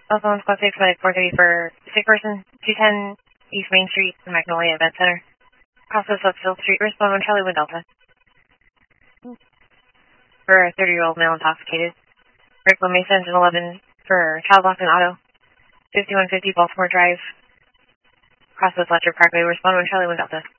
Also on Squad 6, Medic 430 for sick person, 210 East Main Street, Magnolia Event Center. Crossroads Upfield Street, respond 1 Charlie Wind Delta. For a 30-year-old male intoxicated. Rickland Mesa Engine 11 for child locked in auto. 5150 Baltimore Drive. Crossroads Electric Parkway, respond 1 Charlie Wind Delta.